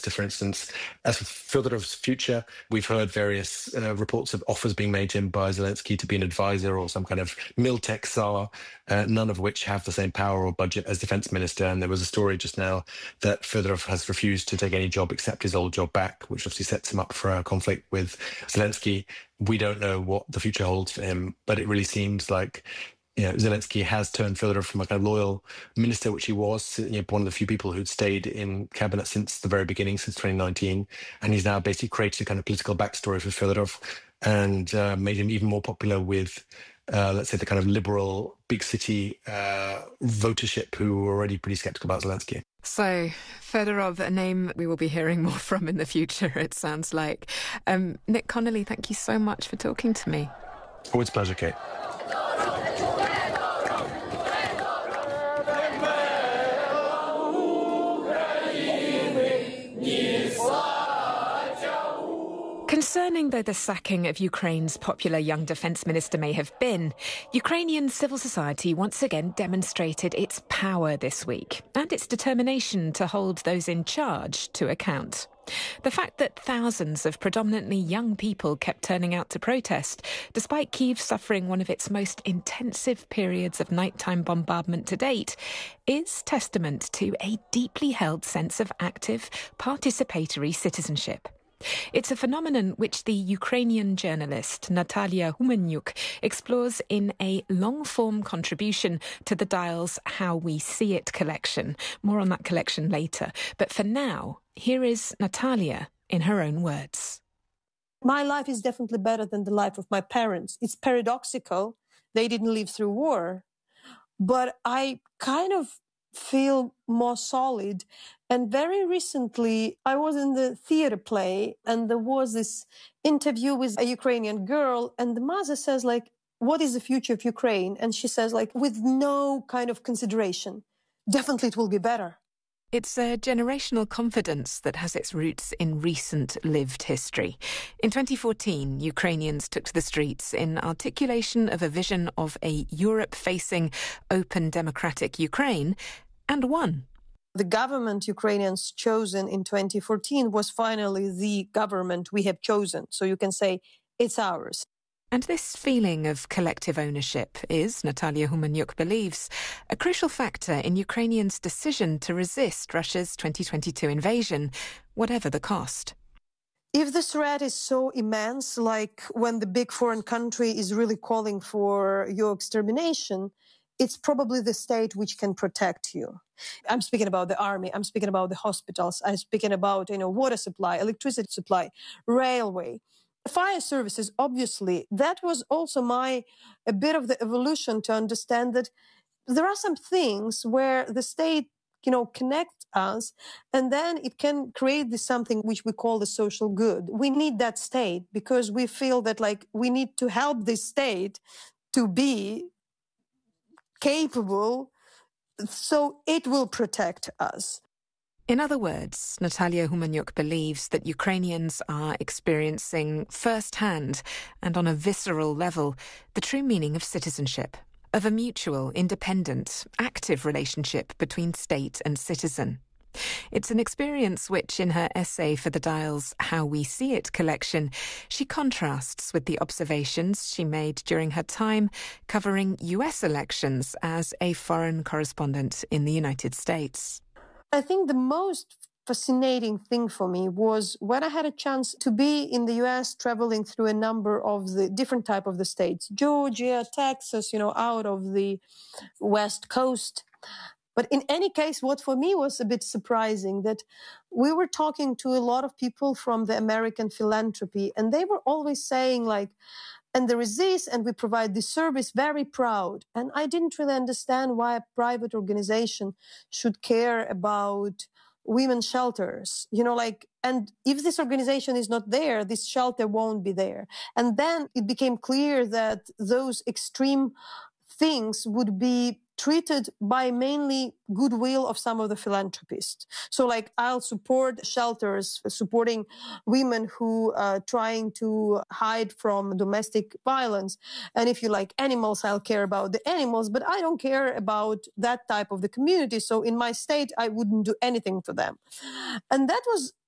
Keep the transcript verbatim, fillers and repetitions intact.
minister, for instance. As for Fedorov's future, we've heard various uh, reports of offers being made to him by Zelensky to be an advisor or some kind of Miltech czar, uh, none of which have the same power or budget as defense minister. And there was a story just now that Fedorov has refused to take any job except his old job back, which obviously sets him up for a conflict with Zelensky. We don't know what the future holds for him, but it really seems like you know, Zelensky has turned Fedorov from a kind of loyal minister, which he was, you know, one of the few people who'd stayed in cabinet since the very beginning, since twenty nineteen. And he's now basically created a kind of political backstory for Fedorov and uh, made him even more popular with, uh, let's say, the kind of liberal big city uh, votership who were already pretty skeptical about Zelensky. So, Fedorov, a name we will be hearing more from in the future, it sounds like. Um, Nick Connolly, thank you so much for talking to me. Always a pleasure, Kate. Concerning though the sacking of Ukraine's popular young defence minister may have been, Ukrainian civil society once again demonstrated its power this week and its determination to hold those in charge to account. The fact that thousands of predominantly young people kept turning out to protest, despite Kyiv suffering one of its most intensive periods of nighttime bombardment to date, is testament to a deeply held sense of active, participatory citizenship. It's a phenomenon which the Ukrainian journalist Natalia Humenyuk explores in a long-form contribution to the Dial's How We See It collection. More on that collection later. But for now, here is Natalia in her own words. My life is definitely better than the life of my parents. It's paradoxical. They didn't live through war. But I kind of feel more solid. And very recently, I was in the theater play and there was this interview with a Ukrainian girl and the mother says, like, what is the future of Ukraine? And she says, like, with no kind of consideration, definitely it will be better. It's a generational confidence that has its roots in recent lived history. In twenty fourteen, Ukrainians took to the streets in articulation of a vision of a Europe-facing, open, democratic Ukraine, and won. The government Ukrainians chosen in twenty fourteen was finally the government we have chosen. So you can say it's ours. And this feeling of collective ownership is, Natalia Humenyuk believes, a crucial factor in Ukrainians' decision to resist Russia's twenty twenty-two invasion, whatever the cost. If the threat is so immense, like when the big foreign country is really calling for your extermination, it's probably the state which can protect you. I'm speaking about the army. I'm speaking about the hospitals. I'm speaking about, you know, water supply, electricity supply, railway, fire services. Obviously, that was also my a bit of the evolution to understand that there are some things where the state, you know, connect us, and then it can create this something which we call the social good. We need that state because we feel that, like, we need to help this state to be capable, so it will protect us. In other words, Natalia Humenyuk believes that Ukrainians are experiencing firsthand and on a visceral level the true meaning of citizenship, of a mutual, independent, active relationship between state and citizen. It's an experience which, in her essay for the Dial's How We See It collection, she contrasts with the observations she made during her time covering U S elections as a foreign correspondent in the United States. I think the most fascinating thing for me was when I had a chance to be in the U S traveling through a number of the different type of the states, Georgia, Texas, you know, out of the West Coast. But in any case, what for me was a bit surprising that we were talking to a lot of people from the American philanthropy, and they were always saying, like, and there is this, and we provide this service, very proud. And I didn't really understand why a private organization should care about women's shelters, you know, like, and if this organization is not there, this shelter won't be there. And then it became clear that those extreme things would be treated by mainly goodwill of some of the philanthropists. So, like, I'll support shelters, supporting women who are trying to hide from domestic violence. And if you like animals, I'll care about the animals, but I don't care about that type of the community. So in my state, I wouldn't do anything for them. And that was